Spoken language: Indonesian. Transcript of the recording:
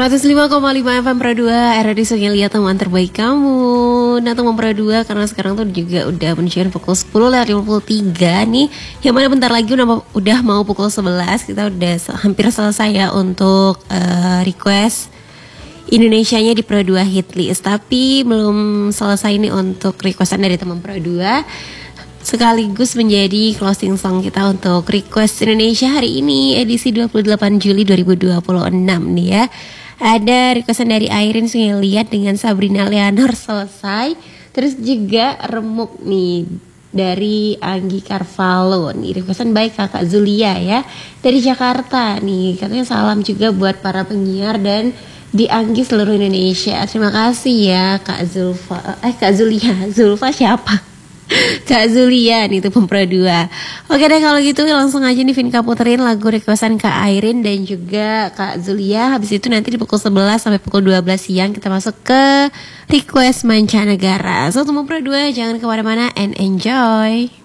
105,5 FM Pro 2 RRI Sungai Liat, teman terbaik kamu. Nah teman Pro 2, karena sekarang tuh juga udah menunjukkan pukul 10:53 nih. Yang mana bentar lagi udah mau pukul 11. Kita udah hampir selesai ya untuk request Indonesianya di Pro 2 Hit List. Tapi belum selesai nih untuk requestan dari teman Pro 2, sekaligus menjadi closing song kita untuk request Indonesia hari ini edisi 28 Juli 2026 nih ya. Ada requestan dari Airin Sungai Liat dengan Sabrina Leonor Selesai. Terus juga Remuk nih dari Anggi Carvalho nih, requestan baik Kakak Zulia ya dari Jakarta nih. Katanya salam juga buat para penyiar dan di Anggi seluruh Indonesia. Terima kasih ya Kak Zulia. Zulfa siapa? Kak Zulian itu Pempro 2. Oke deh kalau gitu langsung aja nih Vinka puterin lagu requestan Kak Airin dan juga Kak Zulia. Habis itu nanti di pukul 11 sampai pukul 12 siang kita masuk ke request mancanegara. So Pempro 2 jangan kemana-mana and enjoy.